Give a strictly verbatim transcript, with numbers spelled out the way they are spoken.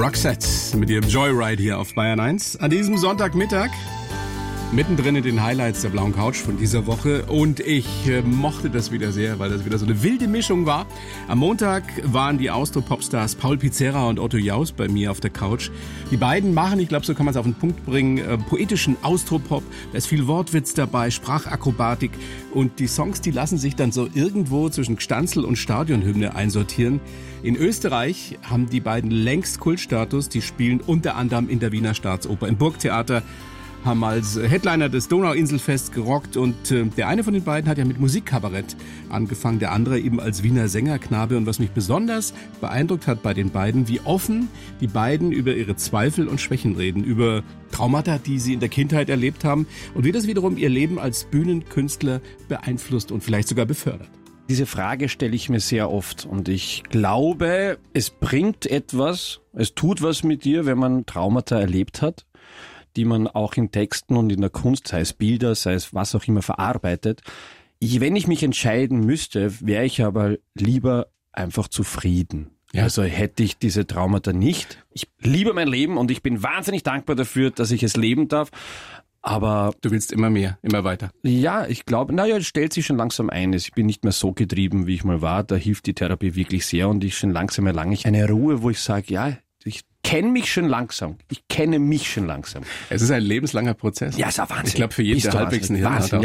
Roxette mit ihrem Joyride hier auf Bayern eins. An diesem Sonntagmittag, mittendrin in den Highlights der blauen Couch von dieser Woche. Und ich äh, mochte das wieder sehr, weil das wieder so eine wilde Mischung war. Am Montag waren die Austro-Popstars Paul Pizzerra und Otto Jauss bei mir auf der Couch. Die beiden machen, ich glaube, so kann man es auf den Punkt bringen, äh, poetischen Austropop. Da ist viel Wortwitz dabei, Sprachakrobatik. Und die Songs, die lassen sich dann so irgendwo zwischen Gstanzl und Stadionhymne einsortieren. In Österreich haben die beiden längst Kultstatus. Die spielen unter anderem in der Wiener Staatsoper, im Burgtheater, haben als Headliner des Donauinselfest gerockt und äh, der eine von den beiden hat ja mit Musikkabarett angefangen, der andere eben als Wiener Sängerknabe. Und was mich besonders beeindruckt hat bei den beiden, wie offen die beiden über ihre Zweifel und Schwächen reden, über Traumata, die sie in der Kindheit erlebt haben und wie das wiederum ihr Leben als Bühnenkünstler beeinflusst und vielleicht sogar befördert. Diese Frage stelle ich mir sehr oft und ich glaube, es bringt etwas, es tut was mit dir, wenn man Traumata erlebt hat, die man auch in Texten und in der Kunst, sei es Bilder, sei es was auch immer, verarbeitet. Ich, wenn ich mich entscheiden müsste, wäre ich aber lieber einfach zufrieden. Ja. Also hätte ich diese Traumata nicht. Ich liebe mein Leben und ich bin wahnsinnig dankbar dafür, dass ich es leben darf. Aber du willst immer mehr, immer weiter. Ja, ich glaube, naja, es stellt sich schon langsam ein. Ich bin nicht mehr so getrieben, wie ich mal war. Da hilft die Therapie wirklich sehr und ich schon langsam erlange ich eine Ruhe, wo ich sage, ja, ich kenne mich schon langsam. Ich kenne mich schon langsam. Es ist ein lebenslanger Prozess. Ja, ist ein Wahnsinn. Ich glaube, für jeden, der halbwegs ein Hirn hat.